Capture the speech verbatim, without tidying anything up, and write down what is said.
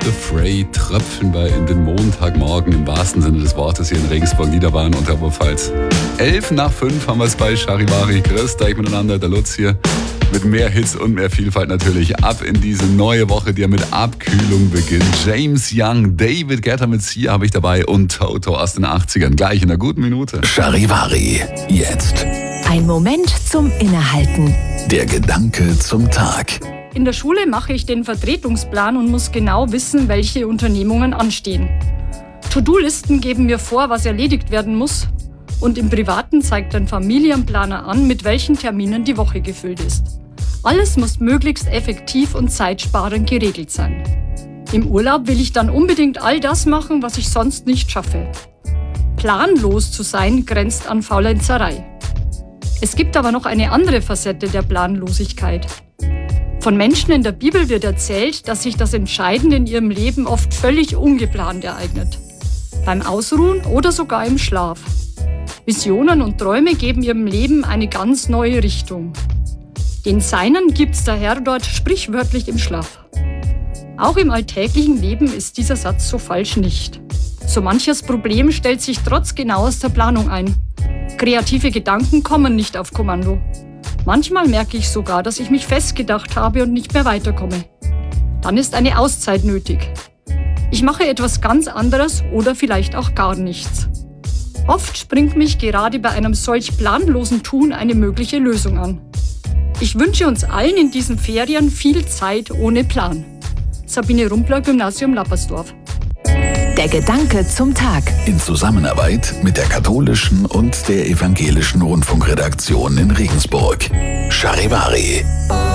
Afraid, Tröpfchen bei in den Montagmorgen im wahrsten Sinne des Wortes hier in Regensburg, Niederbayern und der Oberpfalz. Elf nach fünf haben wir es bei Charivari. Grüß euch miteinander, der Lutz hier. Mit mehr Hits und mehr Vielfalt natürlich ab in diese neue Woche, die ja mit Abkühlung beginnt. James Young, David Guetta mit Sia habe ich dabei und Toto aus den achtzigern. Gleich in einer guten Minute. Charivari, jetzt. Ein Moment zum Innehalten. Der Gedanke zum Tag. In der Schule mache ich den Vertretungsplan und muss genau wissen, welche Unternehmungen anstehen. To-Do-Listen geben mir vor, was erledigt werden muss. Und im Privaten zeigt ein Familienplaner an, mit welchen Terminen die Woche gefüllt ist. Alles muss möglichst effektiv und zeitsparend geregelt sein. Im Urlaub will ich dann unbedingt all das machen, was ich sonst nicht schaffe. Planlos zu sein grenzt an Faulenzerei. Es gibt aber noch eine andere Facette der Planlosigkeit. Von Menschen in der Bibel wird erzählt, dass sich das Entscheidende in ihrem Leben oft völlig ungeplant ereignet. Beim Ausruhen oder sogar im Schlaf. Visionen und Träume geben ihrem Leben eine ganz neue Richtung. Den Seinen gibt's der Herr dort sprichwörtlich im Schlaf. Auch im alltäglichen Leben ist dieser Satz so falsch nicht. So manches Problem stellt sich trotz genauester Planung ein. Kreative Gedanken kommen nicht auf Kommando. Manchmal merke ich sogar, dass ich mich festgedacht habe und nicht mehr weiterkomme. Dann ist eine Auszeit nötig. Ich mache etwas ganz anderes oder vielleicht auch gar nichts. Oft springt mich gerade bei einem solch planlosen Tun eine mögliche Lösung an. Ich wünsche uns allen in diesen Ferien viel Zeit ohne Plan. Sabine Rumpler, Gymnasium Lappersdorf. Der Gedanke zum Tag. In Zusammenarbeit mit der katholischen und der evangelischen Rundfunkredaktion in Regensburg. Charivari.